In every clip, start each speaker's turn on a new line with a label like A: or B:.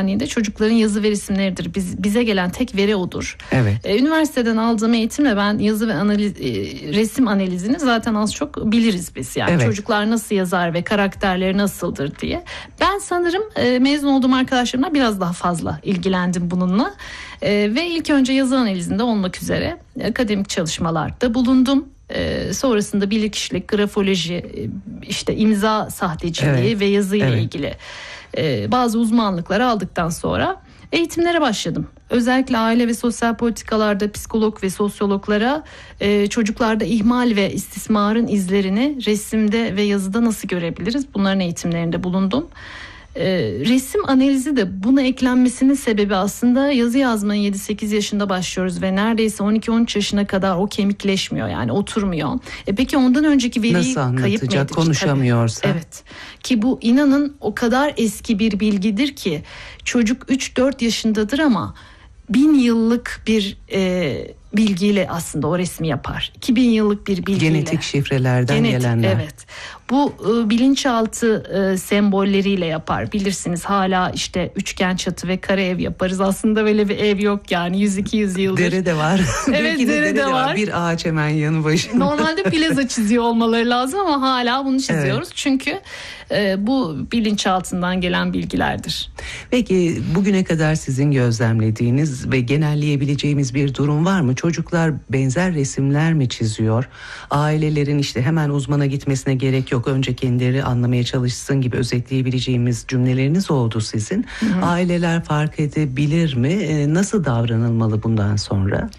A: öğretmenliğinde çocukların yazı ve resimleridir. Bize gelen tek veri odur.
B: Evet.
A: Üniversiteden aldığım eğitimle ben yazı ve resim analizini zaten az çok biliriz biz. Yani
B: evet.
A: Çocuklar nasıl yazar ve karakterleri nasıldır diye. Ben sanırım mezun olduğum arkadaşlarımla biraz daha fazla ilgilendim bununla. Ve ilk önce yazı analizinde olmak üzere akademik çalışmalarda bulundum. Sonrasında bilirkişilik, grafoloji, işte imza sahteciliği ve yazıyla ilgili bazı uzmanlıkları aldıktan sonra eğitimlere başladım. Özellikle aile ve sosyal politikalarda psikolog ve sosyologlara çocuklarda ihmal ve istismarın izlerini resimde ve yazıda nasıl görebiliriz? Bunların eğitimlerinde bulundum. Resim analizi de buna eklenmesinin sebebi aslında yazı yazmaya 7-8 yaşında başlıyoruz ve neredeyse 12-13 yaşına kadar o kemikleşmiyor, yani oturmuyor. Peki ondan önceki veriyi
B: nasıl
A: kayıp mı
B: anlatacak,
A: edecek?
B: konuşamıyorsa?
A: Tabii. Evet, ki bu inanın o kadar eski bir bilgidir ki çocuk 3-4 yaşındadır ama 1000 yıllık bir bilgiyle aslında o resmi yapar. 2000 yıllık bir bilgiyle.
B: Genetik şifrelerden gelenler.
A: Evet. Bu bilinçaltı sembolleriyle yapar. Bilirsiniz hala işte üçgen çatı ve kare ev yaparız. Aslında böyle bir ev yok yani 100-200 yıldır.
B: Dere de var.
A: Evet, dere de var.
B: Bir ağaç hemen yanı başında.
A: Normalde plaza çiziyor olmaları lazım ama hala bunu çiziyoruz. Evet. Çünkü bu bilinçaltından gelen bilgilerdir.
B: Peki bugüne kadar sizin gözlemlediğiniz ve genelleyebileceğimiz bir durum var mı? Çocuklar benzer resimler mi çiziyor? Ailelerin işte hemen uzmana gitmesine gerek yok. Önce kendileri anlamaya çalışsın gibi özetleyebileceğimiz cümleleriniz oldu sizin. Hı-hı. Aileler fark edebilir mi? Nasıl davranılmalı bundan sonra?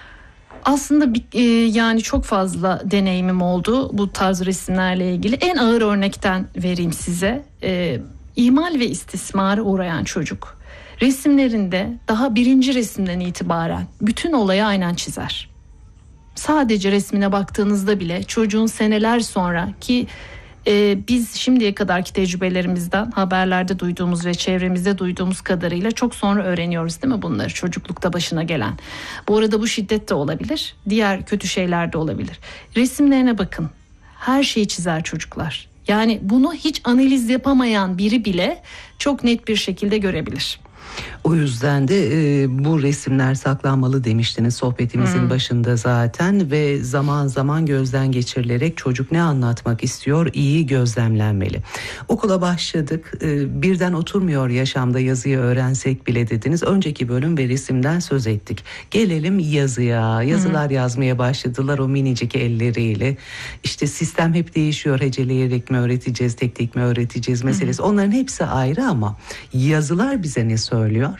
A: Aslında yani çok fazla deneyimim oldu bu tarz resimlerle ilgili. En ağır örnekten vereyim size. İhmal ve istismara uğrayan çocuk resimlerinde daha birinci resimden itibaren bütün olayı aynen çizer. Sadece resmine baktığınızda bile çocuğun seneler sonra ki biz şimdiye kadarki tecrübelerimizden haberlerde duyduğumuz ve çevremizde duyduğumuz kadarıyla çok sonra öğreniyoruz değil mi bunları, çocuklukta başına gelen. Bu arada bu şiddet de olabilir, diğer kötü şeyler de olabilir. Resimlerine bakın, her şeyi çizer çocuklar. Yani bunu hiç analiz yapamayan biri bile çok net bir şekilde görebilir.
B: O yüzden de bu resimler saklanmalı demiştiniz sohbetimizin başında zaten ve zaman zaman gözden geçirilerek çocuk ne anlatmak istiyor iyi gözlemlenmeli. Okula başladık, birden oturmuyor yaşamda yazıyı öğrensek bile dediniz. Önceki bölüm ve resimden söz ettik. Gelelim yazıya. Yazılar yazmaya başladılar o minicik elleriyle. İşte sistem hep değişiyor. Heceleyerek mi öğreteceğiz, tek tek mi öğreteceğiz meselesi. Onların hepsi ayrı ama yazılar bize ne söylüyor?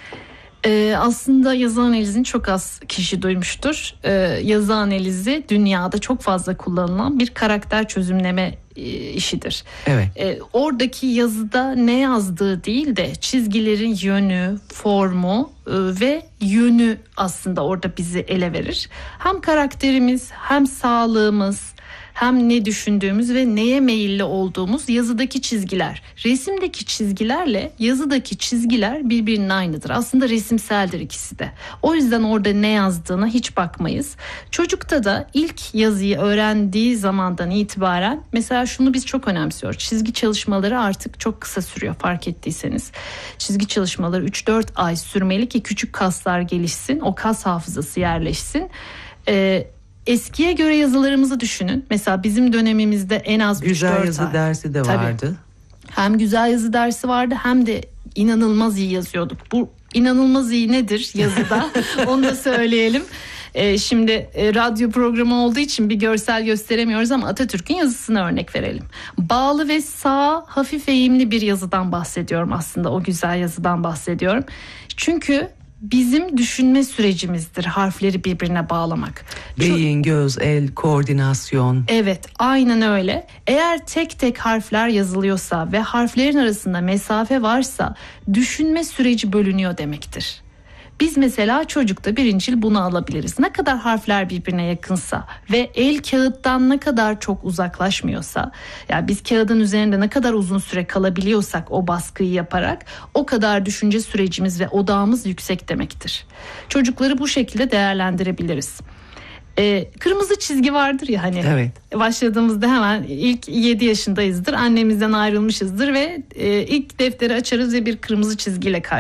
A: Aslında yazı analizini çok az kişi duymuştur. Yazı analizi dünyada çok fazla kullanılan bir karakter çözümleme işidir.
B: Evet.
A: Oradaki yazıda ne yazdığı değil de çizgilerin yönü, formu ve yönü aslında orada bizi ele verir. Hem karakterimiz hem sağlığımız hem ne düşündüğümüz ve neye meyilli olduğumuz yazıdaki çizgiler. Resimdeki çizgilerle yazıdaki çizgiler birbirinin aynıdır. Aslında resimseldir ikisi de. O yüzden orada ne yazdığına hiç bakmayız. Çocukta da ilk yazıyı öğrendiği zamandan itibaren mesela şunu biz çok önemsiyoruz. Çizgi çalışmaları artık çok kısa sürüyor fark ettiyseniz. Çizgi çalışmaları 3-4 ay sürmeli ki küçük kaslar gelişsin, o kas hafızası yerleşsin. Eskiye göre yazılarımızı düşünün. Mesela bizim dönemimizde en az 3-4 ay.
B: Güzel yazı dersi de vardı.
A: Hem güzel yazı dersi vardı hem de inanılmaz iyi yazıyorduk. Bu inanılmaz iyi nedir yazıda? Onu da söyleyelim. Şimdi radyo programı olduğu için bir görsel gösteremiyoruz ama Atatürk'ün yazısına örnek verelim. Bağlı ve sağ, hafif eğimli bir yazıdan bahsediyorum aslında. O güzel yazıdan bahsediyorum. Çünkü bizim düşünme sürecimizdir harfleri birbirine bağlamak.
B: Beyin, göz, el, koordinasyon.
A: Evet, aynen öyle. Eğer tek tek harfler yazılıyorsa ve harflerin arasında mesafe varsa düşünme süreci bölünüyor demektir. Biz mesela çocukta birincil bunu alabiliriz. Ne kadar harfler birbirine yakınsa ve el kağıttan ne kadar çok uzaklaşmıyorsa, yani biz kağıdın üzerinde ne kadar uzun süre kalabiliyorsak o baskıyı yaparak o kadar düşünce sürecimiz ve odağımız yüksek demektir. Çocukları bu şekilde değerlendirebiliriz. Kırmızı çizgi vardır ya hani.
B: Evet.
A: Başladığımızda hemen ilk 7 yaşındayızdır. Annemizden ayrılmışızdır ve ilk defteri açarız ve bir kırmızı çizgiyle